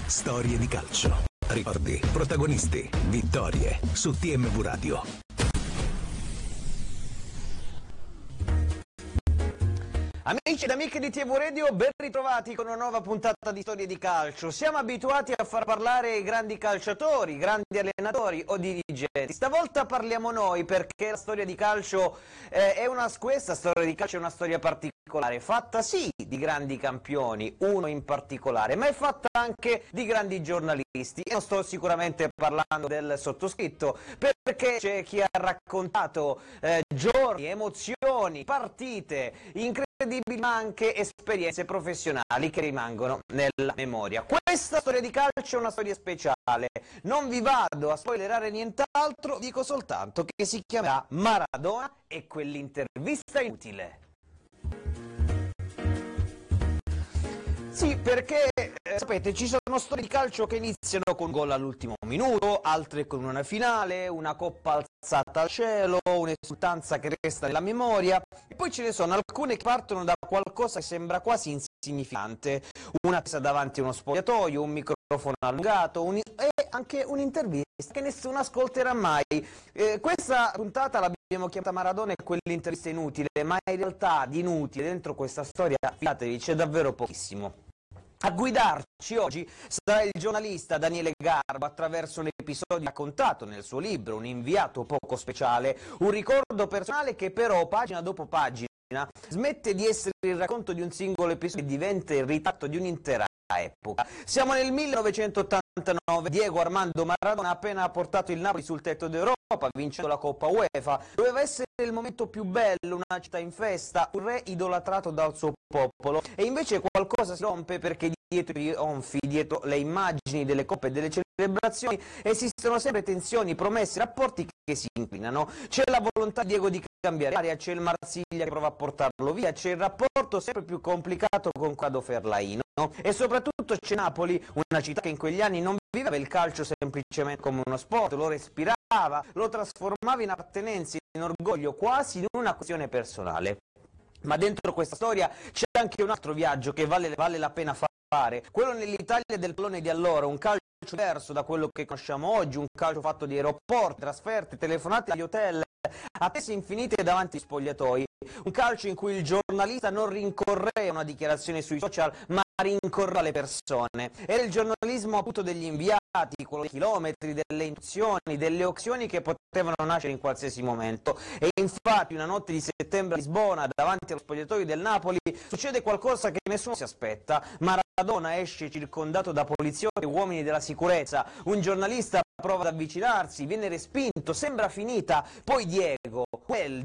Storie di calcio. Ricordi, protagonisti, vittorie su TMV Radio. Amici ed amiche di TMV Radio, ben ritrovati con una nuova puntata di Storie di Calcio. Siamo abituati a far parlare i grandi calciatori, i grandi allenatori o dirigenti. Stavolta parliamo noi perché la storia di calcio questa storia di calcio è una storia particolare, fatta sì di grandi campioni, uno in particolare, ma è fatta anche di grandi giornalisti. E non sto sicuramente parlando del sottoscritto, perché c'è chi ha raccontato giorni, emozioni, partite, incredibili, ma anche esperienze professionali che rimangono nella memoria. Questa storia di calcio è una storia speciale, non vi vado a spoilerare nient'altro, dico soltanto che si chiamerà Maradona e quell'intervista inutile. Sì, perché sapete, ci sono storie di calcio che iniziano con un gol all'ultimo minuto, altre con una finale, una coppa alzata al cielo, un'esultanza che resta nella memoria, e poi ce ne sono alcune che partono da qualcosa che sembra quasi insignificante, una presa davanti a uno spogliatoio, un microfono allungato, e anche un'intervista che nessuno ascolterà mai. Questa puntata l'abbiamo chiamata Maradona e quell'intervista inutile, ma in realtà di inutile dentro questa storia, fidatevi, c'è davvero pochissimo. A guidarci oggi sarà il giornalista Daniele Garbo attraverso l'episodio raccontato nel suo libro, un inviato poco speciale, un ricordo personale che però pagina dopo pagina smette di essere il racconto di un singolo episodio e diventa il ritratto di un'intera epoca. Siamo nel 1989, Diego Armando Maradona ha appena portato il Napoli sul tetto d'Europa, vincendo la Coppa UEFA. Doveva essere il momento più bello, una città in festa, un re idolatrato dal suo popolo, e invece qualcosa si rompe perché dietro i trionfi, dietro le immagini delle coppe e delle celebrazioni esistono sempre tensioni, promesse, rapporti che si inclinano. C'è la volontà di Diego di cambiare aria, c'è il Marsiglia che prova a portarlo via, c'è il rapporto sempre più complicato con Corrado Ferlaino e soprattutto c'è Napoli, una città che in quegli anni non viveva il calcio semplicemente come uno sport, lo respirava, lo trasformava in appartenenza, in orgoglio, quasi in una questione personale. Ma dentro questa storia c'è anche un altro viaggio che vale la pena fare, quello nell'Italia del pallone di allora, un calcio diverso da quello che conosciamo oggi, un calcio fatto di aeroporti, trasferte, telefonate agli hotel, attese infinite davanti agli spogliatoi, un calcio in cui il giornalista non rincorreva una dichiarazione sui social, ma rincorreva le persone. Era il giornalismo appunto degli inviati, quello dei chilometri, delle intuizioni, delle opzioni che potevano nascere in qualsiasi momento. E infatti una notte di settembre a Lisbona, davanti allo spogliatoio del Napoli, succede qualcosa che nessuno si aspetta. Maradona esce circondato da poliziotti e uomini della sicurezza, un giornalista prova ad avvicinarsi, viene respinto, sembra finita, poi Diego, quel